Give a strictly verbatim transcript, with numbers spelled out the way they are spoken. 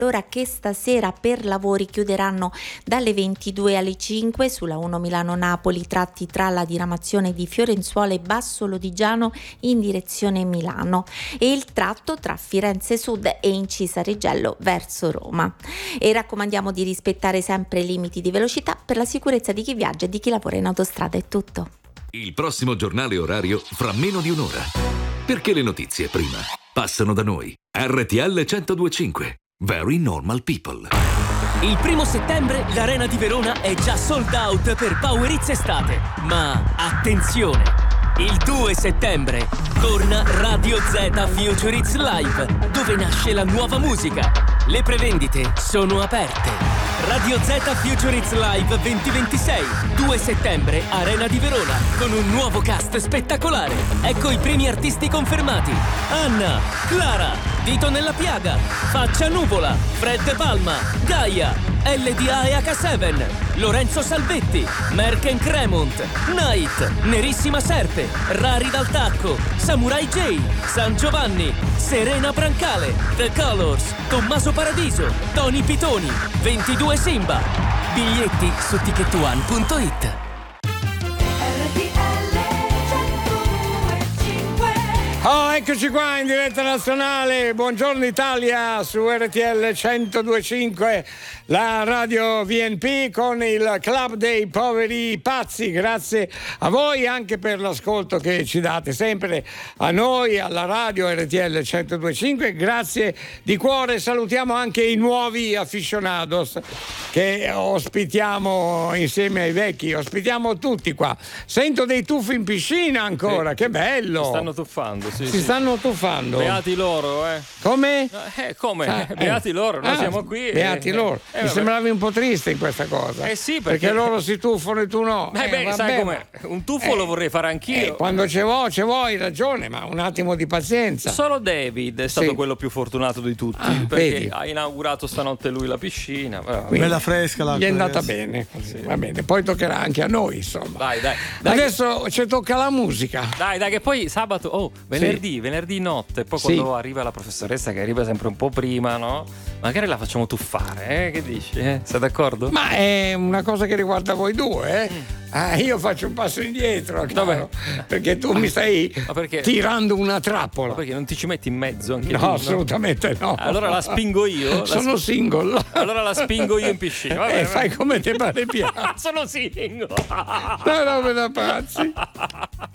Allora che stasera per lavori chiuderanno dalle ventidue alle cinque sulla uno Milano-Napoli, tratti tra la diramazione di Fiorenzuola e Basso Lodigiano in direzione Milano e il tratto tra Firenze Sud e Incisa Riggello verso Roma. E raccomandiamo di rispettare sempre i limiti di velocità per la sicurezza di chi viaggia e di chi lavora in autostrada. È tutto. Il prossimo giornale orario fra meno di un'ora. Perché le notizie prima passano da noi. R T L centodue e cinque. Very Normal People. Il primo settembre l'Arena di Verona è già sold out per Power Hits estate. Ma attenzione! Il due settembre torna Radio Z Future Hits Live, dove nasce la nuova musica. Le prevendite sono aperte. Radio Z Future Hits Live duemilaventisei, due settembre, Arena di Verona, con un nuovo cast spettacolare. Ecco i primi artisti confermati: Anna, Clara, Dito nella Piaga, Faccia Nuvola, Fred Palma, Gaia, L D A e H sette, Lorenzo Salvetti, Merck Cremont, Night, Nerissima Serpe, Rari dal Tacco, Samurai J, San Giovanni, Serena Brancale, The Colors, Tommaso Paradiso, Tony Pitoni, ventidue Simba. Biglietti su ticket one punto it. Oh, eccoci qua in diretta nazionale. Buongiorno Italia su R T L centodue e cinque, la radio V N P con il Club dei Poveri Pazzi. Grazie a voi anche per l'ascolto che ci date sempre a noi, alla radio R T L centodue e cinque. Grazie di cuore. Salutiamo anche i nuovi aficionados che ospitiamo insieme ai vecchi. Ospitiamo tutti qua. Sento dei tuffi in piscina ancora, eh, che bello. Stanno tuffando. Sì, si sì. stanno tuffando. Beati loro, eh. Come? Eh, come? Ah, Beati eh. loro, noi ah, siamo qui. Beati eh, loro. Eh, Mi vabbè. sembravi un po' triste in questa cosa. Eh sì, perché, perché loro si tuffano e tu no. Eh, eh, beh, vabbè, sai ma... com'è? Un tuffo eh, lo vorrei fare anch'io. Eh, quando ce vuoi, ce vuoi, ragione, ma un attimo di pazienza. Solo David è stato sì. quello più fortunato di tutti, ah, perché vedi. ha inaugurato stanotte lui la piscina. Quindi, bella fresca la gli è andata bene, sì. Va bene, poi toccherà anche a noi, insomma. Dai, dai. dai Adesso che... ci tocca la musica. Dai, dai, che poi sabato, oh, venerdì, sì. venerdì notte, poi sì. quando arriva la professoressa, che arriva sempre un po' prima, no? Magari la facciamo tuffare, eh? Che dici? Eh? Sei d'accordo? Ma è una cosa che riguarda voi due, eh? Mm. Ah, io faccio un passo indietro, chiaro, perché tu mi stai perché? tirando una trappola. Ma perché non ti ci metti in mezzo anche no, tu? No, assolutamente no. Allora la spingo io. Sono la sp- single. Allora la spingo io in piscina. Vabbè, eh, fai come te pare piace. Sono single. No, robe da pazzi.